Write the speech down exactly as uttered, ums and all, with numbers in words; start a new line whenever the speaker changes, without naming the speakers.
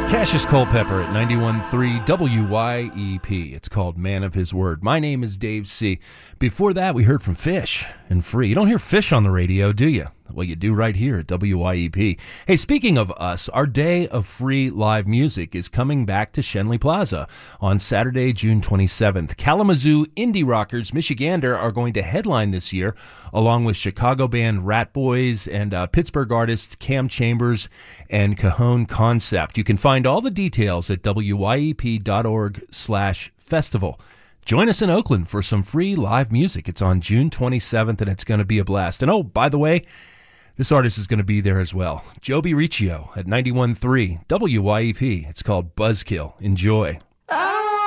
Cassius Culpepper at ninety-one point three W Y E P. It's called Man of His Word. My name is Dave C. Before that, we heard from Fish and Free. You don't hear Fish on the radio, do you? Well, you do right here at W Y E P. Hey, speaking of us, our day of free live music is coming back to Schenley Plaza on Saturday, June twenty-seventh. Kalamazoo indie rockers Michigander are going to headline this year, along with Chicago band Rat Boys and uh, Pittsburgh artist Cam Chambers and Cajon Concept. You can find all the details at W Y E P dot org slash festival. Join us in Oakland for some free live music. It's on June twenty-seventh, and it's going to be a blast. And oh, by the way, this artist is going to be there as well. Joby Riccio at ninety-one point three W Y E P. It's called Buzzkill. Enjoy.